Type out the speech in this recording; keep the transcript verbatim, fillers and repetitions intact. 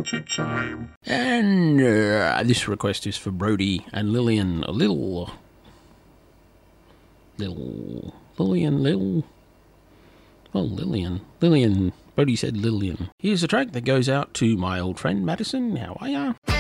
Water time. And uh, this request is for Brody and Lillian. A little... Little... Lillian, Lil... Oh, Lillian. Lillian. Brody said Lillian. Here's a track that goes out to my old friend Madison. How are ya?